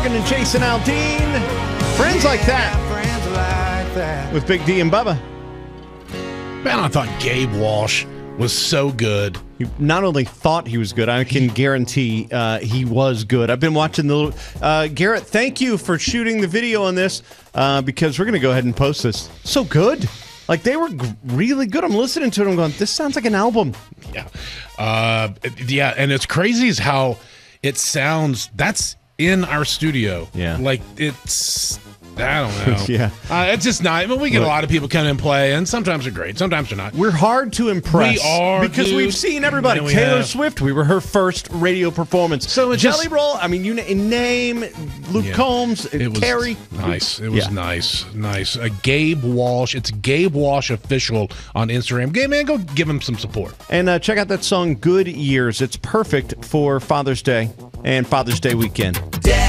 And Jason Aldean, Friends Like That, with Big D and Bubba. Man, I thought Gabe Walsh was so good. He not only thought he was good, I can guarantee he was good. I've been watching the... Garrett, thank you for shooting the video on this, because we're going to go ahead and post this. So good. Like, they were really good. I'm listening to it, I'm going, this sounds like an album. Yeah. Yeah, and it's crazy as how it sounds. That's in our studio. Yeah. Like, it's... I don't know. Yeah. It's just not. I mean, we get a lot of people come and play, and sometimes they're great, sometimes they're not. We're hard to impress. We are, because dude. we've seen everybody. Yeah, we Taylor have. Swift, we were her first radio performance. So it's Jelly just- Roll, I mean, you name Luke Yeah. Combs, It was Carrie. nice. It was nice. Gabe Walsh. It's Gabe Walsh Official on Instagram. Gabe, man, go give him some support. And check out that song, Good Years. It's perfect for Father's Day and Father's Day weekend. Dad.